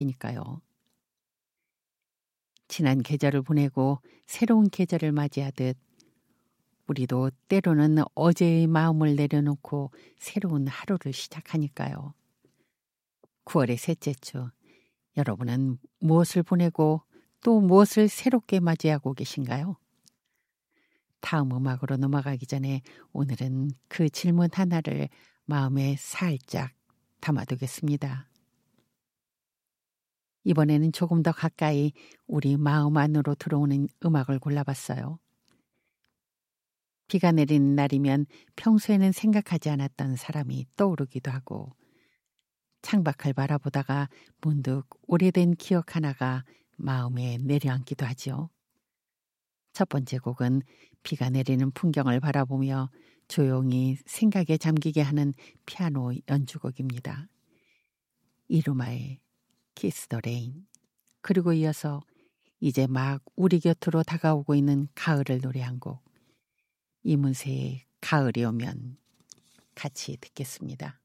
이니까요. 지난 계절을 보내고 새로운 계절을 맞이하듯 우리도 때로는 어제의 마음을 내려놓고 새로운 하루를 시작하니까요. 9월의 셋째 주, 여러분은 무엇을 보내고 또 무엇을 새롭게 맞이하고 계신가요? 다음 음악으로 넘어가기 전에 오늘은 그 질문 하나를 마음에 살짝 담아두겠습니다. 이번에는 조금 더 가까이 우리 마음 안으로 들어오는 음악을 골라봤어요. 비가 내리는 날이면 평소에는 생각하지 않았던 사람이 떠오르기도 하고 창밖을 바라보다가 문득 오래된 기억 하나가 마음에 내려앉기도 하지요. 첫 번째 곡은 비가 내리는 풍경을 바라보며 조용히 생각에 잠기게 하는 피아노 연주곡입니다. 이루마의 키스 더 레인, 그리고 이어서 이제 막 우리 곁으로 다가오고 있는 가을을 노래한 곡 이문세의 가을이 오면 같이 듣겠습니다.